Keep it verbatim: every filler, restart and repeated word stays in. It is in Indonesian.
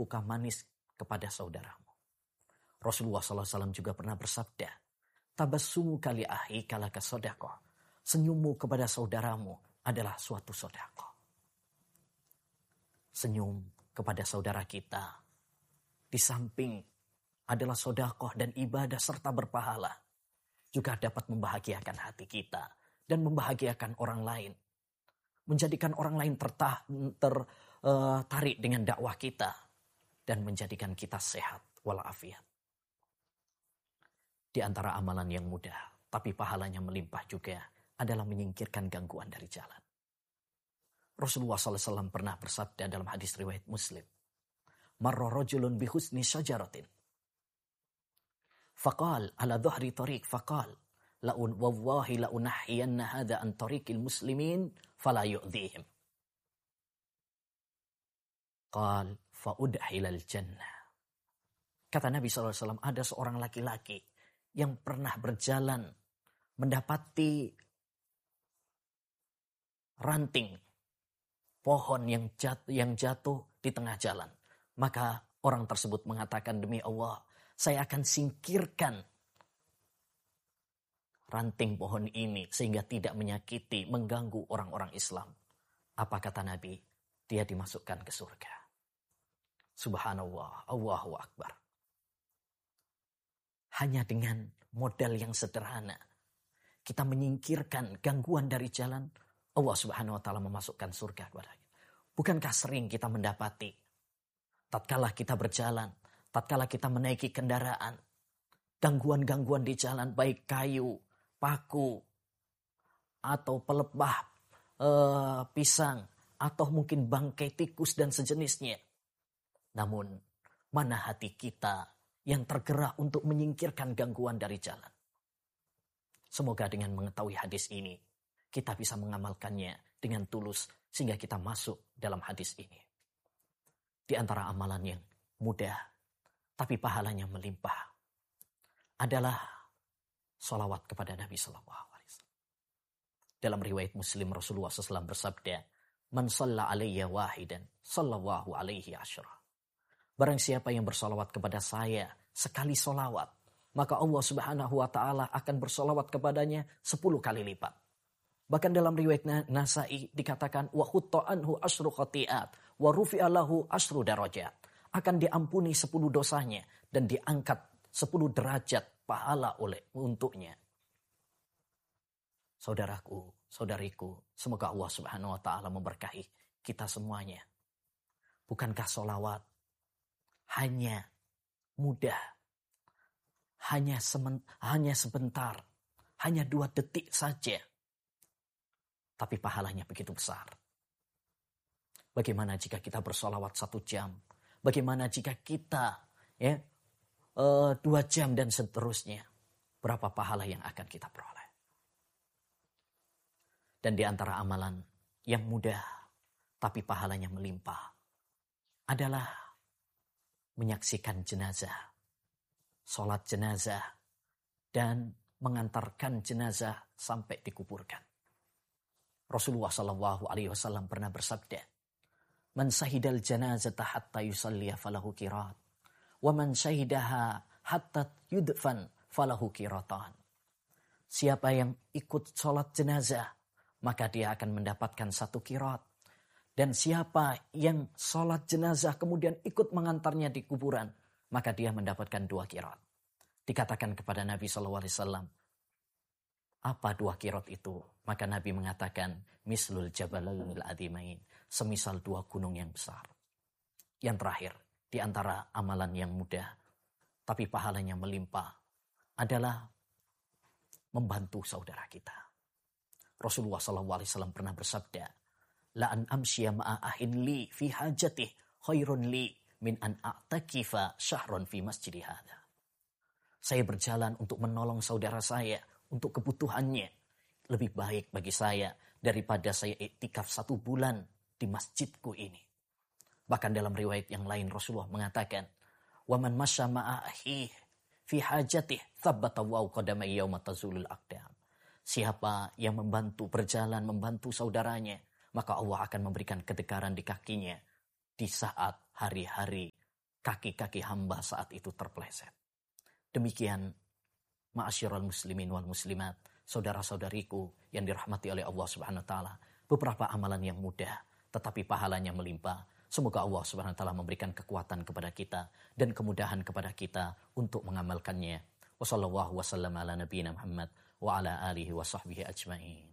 muka manis kepada saudaramu. Rasulullah sallallahu alaihi wasallam juga pernah bersabda, tabassumu kali ahi kalaka sodakoh. Senyummu kepada saudaramu adalah suatu sodakoh. Senyum kepada saudara kita di samping adalah sodakoh dan ibadah serta berpahala, juga dapat membahagiakan hati kita dan membahagiakan orang lain, menjadikan orang lain tertarik ter, uh, dengan dakwah kita dan menjadikan kita sehat walafiat. Di antara amalan yang mudah tapi pahalanya melimpah juga adalah menyingkirkan gangguan dari jalan. Rasulullah sallallahu alaihi wasallam pernah bersabda dalam hadis riwayat Muslim, marra rajulun bi husni syajaratin faqal ala dhahri tariq faqal la wallahi la unahhiyanna hadha an tariqil muslimin fala yu'dhihim qal fa udkhilal jannah. Kata Nabi sallallahu alaihi wasallam, ada seorang laki-laki yang pernah berjalan mendapati ranting pohon yang jatuh, yang jatuh di tengah jalan. Maka orang tersebut mengatakan, demi Allah, saya akan singkirkan ranting pohon ini sehingga tidak menyakiti, mengganggu orang-orang Islam. Apa kata Nabi? Dia dimasukkan ke surga. Subhanallah, Allahu Akbar. Hanya dengan modal yang sederhana, kita menyingkirkan gangguan dari jalan, Allah Subhanahu wa taala memasukkan surga kepada kita. Bukankah sering kita mendapati tatkala kita berjalan, tatkala kita menaiki kendaraan, gangguan-gangguan di jalan baik kayu, paku, atau pelepah e, pisang, atau mungkin bangkai tikus dan sejenisnya. Namun, mana hati kita yang tergerak untuk menyingkirkan gangguan dari jalan? Semoga dengan mengetahui hadis ini, kita bisa mengamalkannya dengan tulus sehingga kita masuk dalam hadis ini. Di antara amalan yang mudah tapi pahalanya melimpah adalah sholawat kepada Nabi Sallallahu Alaihi Wasallam. Dalam riwayat Muslim, Rasulullah shallallahu alaihi wasallam bersabda, "Man shalla alayya wahidan, sallallahu alaihi asyra." Barang siapa yang bersolawat kepada saya sekali solawat, maka Allah Subhanahu wa taala akan bersolawat kepadanya sepuluh kali lipat. Bahkan dalam riwayat Nasai dikatakan, wa khutta anhu asyru khati'at wa rufi'a lahu asyru darajat. Akan diampuni sepuluh dosanya dan diangkat sepuluh derajat pahala oleh untuknya. Saudaraku, saudariku, semoga Allah Subhanahu wa taala memberkahi kita semuanya. Bukankah solawat hanya mudah, hanya semen, hanya sebentar, hanya dua detik saja, tapi pahalanya begitu besar. Bagaimana jika kita bersolawat satu jam? Bagaimana jika kita ya uh, dua jam dan seterusnya? Berapa pahala yang akan kita peroleh? Dan di antara amalan yang mudah tapi pahalanya melimpah adalah menyaksikan jenazah, sholat jenazah, dan mengantarkan jenazah sampai dikuburkan. Rasulullah Shallallahu Alaihi Wasallam pernah bersabda, "Man syahidal janazata hatta yusalliya falahu qirat, wa man syahidaha hatta yudfan falahu qiratan." Siapa yang ikut sholat jenazah, maka dia akan mendapatkan satu qirat. Dan siapa yang sholat jenazah kemudian ikut mengantarnya di kuburan, maka dia mendapatkan dua qirat. Dikatakan kepada Nabi Shallallahu Alaihi Wasallam, apa dua qirat itu? Maka Nabi mengatakan, mislul jabalail adimain, semisal dua gunung yang besar. Yang terakhir, di antara amalan yang mudah, tapi pahalanya melimpah, adalah membantu saudara kita. Rasulullah Shallallahu Alaihi Wasallam pernah bersabda, la an amshiya ma'a ahin li fi hajatih khairun li min an a'takifa syahron fi masjidi hadha. Saya berjalan untuk menolong saudara saya untuk kebutuhannya. Lebih baik bagi saya daripada saya iktikaf satu bulan di masjidku ini. Bahkan dalam riwayat yang lain Rasulullah mengatakan, wa man masya ma'a ahihi fi hajatih thabbata wa qadamai yauma tazulul aqdam. Siapa yang membantu berjalan, membantu saudaranya, maka Allah akan memberikan ketegaran di kakinya di saat hari-hari kaki-kaki hamba saat itu terpeleset. Demikian, ma'asyiral muslimin wal muslimat, saudara-saudariku yang dirahmati oleh Allah Subhanahu wa taala, beberapa amalan yang mudah tetapi pahalanya melimpah. Semoga Allah Subhanahu wa taala memberikan kekuatan kepada kita dan kemudahan kepada kita untuk mengamalkannya. Wassallallahu wasallam ala nabiyina Muhammad wa ala alihi wa sahbihi ajmain.